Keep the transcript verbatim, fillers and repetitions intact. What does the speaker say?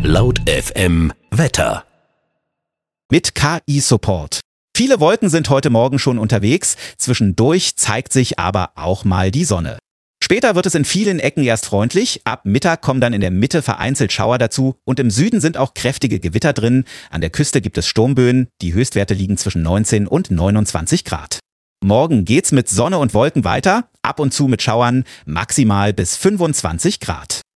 Laut F M Wetter. Mit K I-Support. Viele Wolken sind heute Morgen schon unterwegs, zwischendurch zeigt sich aber auch mal die Sonne. Später wird es in vielen Ecken erst freundlich, ab Mittag kommen dann in der Mitte vereinzelt Schauer dazu und im Süden sind auch kräftige Gewitter drin. An der Küste gibt es Sturmböen, die Höchstwerte liegen zwischen neunzehn und neunundzwanzig Grad. Morgen geht's mit Sonne und Wolken weiter, ab und zu mit Schauern, maximal bis fünfundzwanzig Grad.